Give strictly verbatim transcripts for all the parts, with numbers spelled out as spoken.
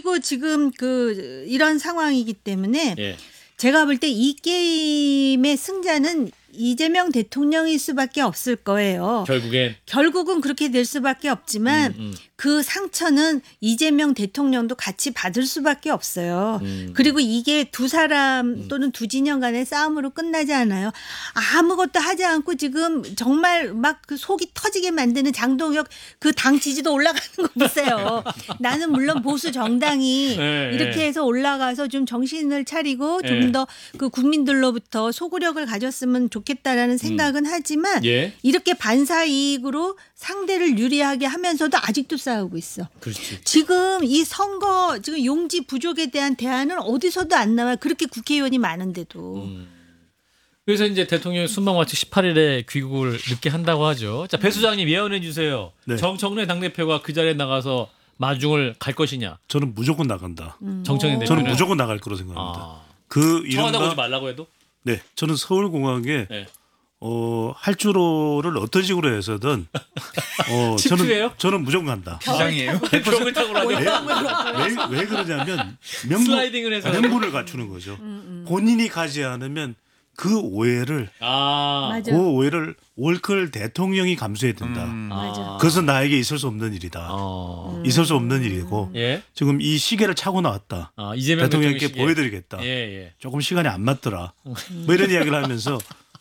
그리고 지금 그 이런 상황이기 때문에 예. 제가 볼 때 이 게임의 승자는 이재명 대통령일 수밖에 없을 거예요. 결국엔. 결국은 그렇게 될 수밖에 없지만 음, 음. 그 상처는 이재명 대통령도 같이 받을 수밖에 없어요. 음. 그리고 이게 두 사람 또는 두 진영 간의 싸움으로 끝나지 않아요. 아무것도 하지 않고 지금 정말 막 그 속이 터지게 만드는 장동혁 그 당 지지도 올라가는 거 보세요. 나는 물론 보수 정당이 네, 이렇게 네. 해서 올라가서 좀 정신을 차리고 네. 좀 더 그 국민들로부터 소구력을 가졌으면 좋겠다라는 생각은 하지만 예. 이렇게 반사 이익으로 상대를 유리하게 하면서도 아직도 싸우고 있어. 그렇지. 지금 이 선거 지금 용지 부족에 대한 대안은 어디서도 안 나와. 그렇게 국회의원이 많은데도. 음. 그래서 이제 대통령이 순방마치 십팔 일에 귀국을 늦게 한다고 하죠. 자, 배 수장님 예언해 주세요. 네. 정청래 당대표가 그 자리에 나가서 마중을 갈 것이냐. 저는 무조건 나간다. 정청래 대표는. 저는 무조건 나갈 거로 생각합니다. 아. 그 청와대 오지 이른바 말라고 해도? 네, 저는 서울공항에 네. 어, 할주로를 어떤 식으로 해서든 어, 침투해요? 저는 저는 무조건 간다. 비상이에요? 벽을 타고 왜, 라도 왜, 왜 그러냐면 명분, 슬라이딩을 해서. 명분을 갖추는 거죠. 본인이 가지 않으면 그 오해를 아. 맞아. 그 오해를 월클 대통령이 감수해야 된다. 음. 맞아. 그것은 나에게 있을 수 없는 일이다. 어. 있을 수 없는 일이고 예. 지금 이 시계를 차고 나왔다. 아, 이재명 대통령께 대통령 시기에. 보여드리겠다. 예, 예. 조금 시간이 안 맞더라. 뭐 이런 이야기를 하면서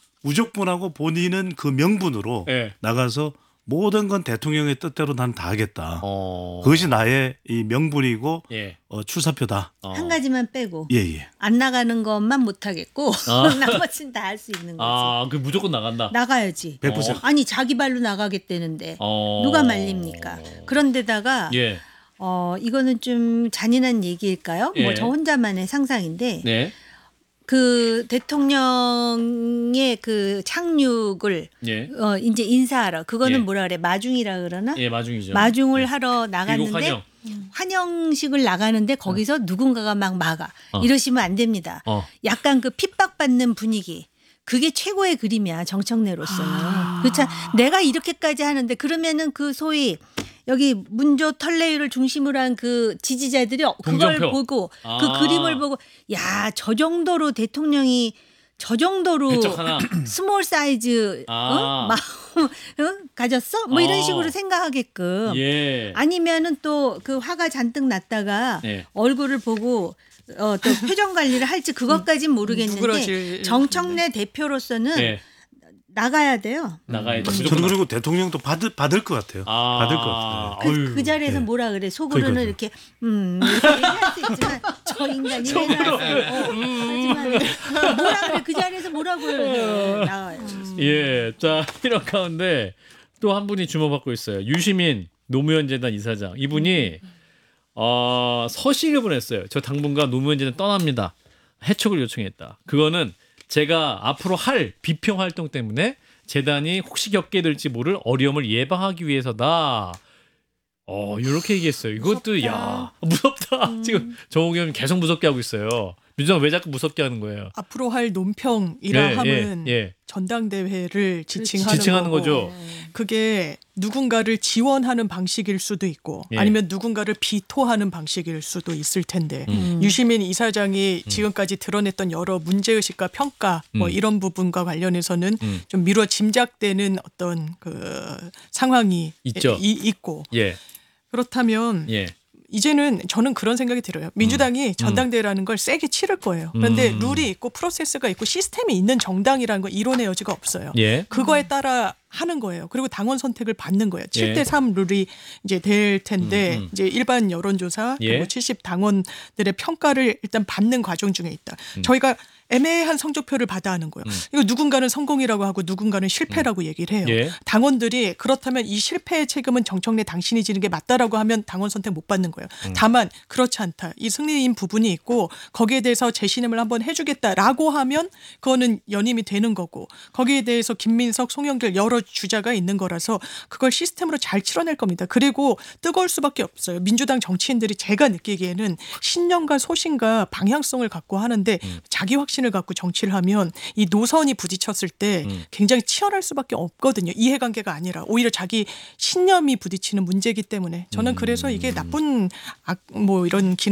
무조건하고 본인은 그 명분으로 예. 나가서 모든 건 대통령의 뜻대로 난 다 하겠다. 어. 그것이 나의 이 명분이고 예. 어, 출사표다. 어. 한 가지만 빼고 예, 예. 안 나가는 것만 못 하겠고 아. 나머지는 다 할 수 있는 거지. 아, 그 무조건 나간다. 나가야지. 백 퍼센트. 아니 자기 발로 나가겠다는데 어. 누가 말립니까? 그런데다가 예. 어 이거는 좀 잔인한 얘기일까요? 예. 뭐 저 혼자만의 상상인데 네. 그 대통령의 그 착륙을 예. 어 이제 인사하러 그거는 예. 뭐라 그래 마중이라 그러나 예, 마중이죠. 마중을 예. 하러 귀국 나갔는데 환영. 환영식을 나가는데 거기서 누군가가 막 막아 어. 이러시면 안 됩니다. 어. 약간 그 핍박받는 분위기. 그게 최고의 그림이야 정청래로서는. 아. 그렇죠. 내가 이렇게까지 하는데 그러면은 그 소위 여기 문조 털레이를 중심으로 한 그 지지자들이 그걸 동정표. 보고 아. 그 그림을 보고 야, 저 정도로 대통령이 저 정도로 배척 하나. 스몰 사이즈 아. 어? 마음 어? 가졌어? 뭐 이런 어. 식으로 생각하게끔. 예. 아니면은 또 그 화가 잔뜩 났다가 네. 얼굴을 보고 어, 또 표정 관리를 할지 그것까진 모르겠는데 누그러질- 정청래 대표로서는 예. 나가야 돼요. 나가야지. 저는 무조건 그리고 대통령도 받을 받을 것 같아요. 아. 받을 것 같아요. 그, 어휴. 그 자리에서 네. 뭐라 그래 속으로는 그러니까요. 이렇게 음 이렇게 얘기할 수 있지만 저 인간이 왜 나왔어? 어, 하지만 뭐라 그래 그 자리에서 뭐라고 그래 나와요. 예. 자, 이런 가운데 또 한 분이 주목받고 있어요. 유시민 노무현 재단 이사장. 이분이 어, 서식을 보냈어요. 저 당분간 노무현 재단 떠납니다. 해촉을 요청했다. 그거는 제가 앞으로 할 비평 활동 때문에 재단이 혹시 겪게 될지 모를 어려움을 예방하기 위해서다. 어, 이렇게 얘기했어요. 이것도 무섭다. 야, 무섭다. 음. 지금 정옥이 형이 계속 무섭게 하고 있어요. 민주당 왜 자꾸 무섭게 하는 거예요? 앞으로 할 논평이라 예, 함은 예, 예. 전당대회를 지칭하는, 지칭하는 거고 거죠. 그게 누군가를 지원하는 방식일 수도 있고 예. 아니면 누군가를 비토하는 방식일 수도 있을 텐데 음. 유시민 이사장이 지금까지 드러냈던 여러 문제의식과 평가 뭐 음. 이런 부분과 관련해서는 음. 좀 미뤄 짐작되는 어떤 그 상황이 있죠. 이, 있고 예, 그렇다면 예. 이제는 저는 그런 생각이 들어요. 민주당이 전당대회라는 걸 세게 치를 거예요. 그런데 음. 룰이 있고 프로세스가 있고 시스템이 있는 정당이라는 건 이론의 여지가 없어요. 예. 그거에 따라 하는 거예요. 그리고 당원 선택을 받는 거예요. 예. 칠 대 삼 룰이 이제 될 텐데 음, 음. 이제 일반 여론조사 예. 그리고 칠십 당원들의 평가를 일단 받는 과정 중에 있다. 음. 저희가 애매한 성적표를 받아 하는 거예요. 이거 누군가는 성공이라고 하고 누군가는 실패라고 얘기를 해요. 예. 당원들이 그렇다면 이 실패의 책임은 정청래 당신이 지는 게 맞다라고 하면 당원 선택 못 받는 거예요. 다만 그렇지 않다. 이 승리인 부분이 있고 거기에 대해서 재신임을 한번 해주겠다라고 하면 그거는 연임이 되는 거고 거기에 대해서 김민석, 송영길 여러 주자가 있는 거라서 그걸 시스템으로 잘 치러낼 겁니다. 그리고 뜨거울 수밖에 없어요. 민주당 정치인들이 제가 느끼기에는 신념과 소신과 방향성을 갖고 하는데 자기 확신을 갖고 정치를 하면 이 노선이 부딪혔을 때 굉장히 치열할 수밖에 없거든요. 이해관계가 아니라 오히려 자기 신념이 부딪히는 문제이기 때문에 저는 그래서 이게 나쁜 악, 뭐 이런 기